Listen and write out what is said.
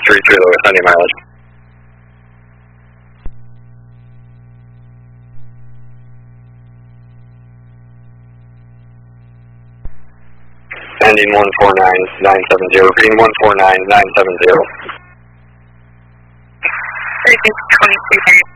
33 Louis, 90 mileage. Ending 149970, repeating 149970. 3623.